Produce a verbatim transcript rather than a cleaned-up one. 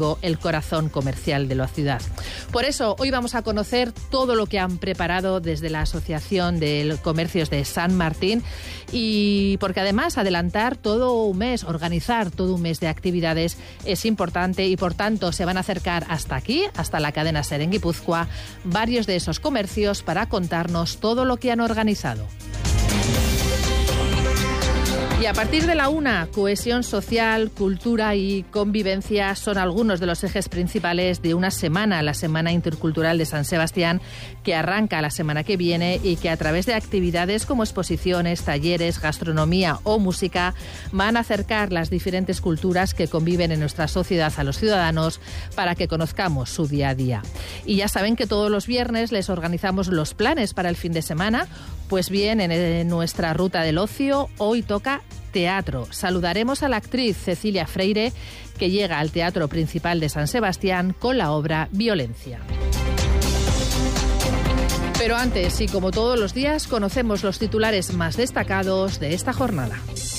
el corazón comercial de la ciudad. Por eso, hoy vamos a conocer todo lo que han preparado desde la Asociación de Comercios de San Martín, y porque además adelantar todo un mes, organizar todo un mes de actividades es importante, y por tanto se van a acercar hasta aquí, hasta la cadena SER en Guipúzcoa, varios de esos comercios para contarnos todo lo que han organizado. Y a partir de la una, cohesión social, cultura y convivencia son algunos de los ejes principales de una semana, la Semana Intercultural de San Sebastián, que arranca la semana que viene y que a través de actividades como exposiciones, talleres, gastronomía o música van a acercar las diferentes culturas que conviven en nuestra sociedad a los ciudadanos para que conozcamos su día a día. Y ya saben que todos los viernes les organizamos los planes para el fin de semana. Pues bien, en nuestra ruta del ocio hoy toca teatro. Saludaremos a la actriz Cecilia Freire, que llega al Teatro Principal de San Sebastián con la obra Violencia. Pero antes, y como todos los días, conocemos los titulares más destacados de esta jornada.